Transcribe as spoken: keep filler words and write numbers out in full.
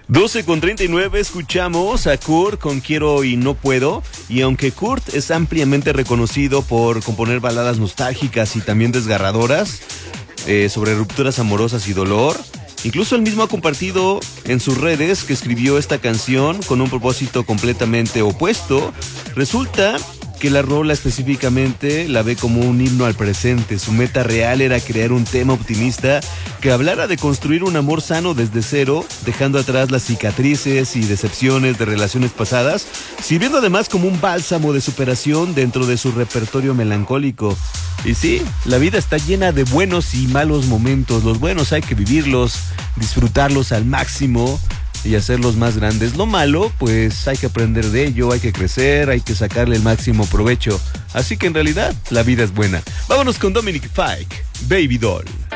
doce con treinta y nueve escuchamos a Kurt con Quiero y No Puedo. Y aunque Kurt es ampliamente reconocido por componer baladas nostálgicas y también desgarradoras eh, sobre rupturas amorosas y dolor, incluso él mismo ha compartido en sus redes que escribió esta canción con un propósito completamente opuesto. Resulta que la rola específicamente la ve como un himno al presente. Su meta real era crear un tema optimista que hablara de construir un amor sano desde cero, dejando atrás las cicatrices y decepciones de relaciones pasadas, sirviendo además como un bálsamo de superación dentro de su repertorio melancólico. Y sí, la vida está llena de buenos y malos momentos. Los buenos hay que vivirlos, disfrutarlos al máximo y hacerlos más grandes. Lo malo, pues hay que aprender de ello, hay que crecer, hay que sacarle el máximo provecho. Así que en realidad, la vida es buena. Vámonos con Dominic Fike, Baby Doll.